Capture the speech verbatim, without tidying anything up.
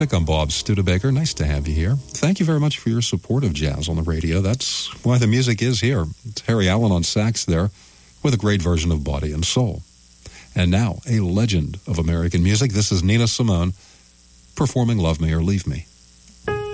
I'm Bob Studebaker. Nice to have you here. Thank you very much for your support of jazz on the radio. That's why the music is here. It's Harry Allen on sax there with a great version of Body and Soul. And now, a legend of American music. This is Nina Simone performing Love Me or Leave Me.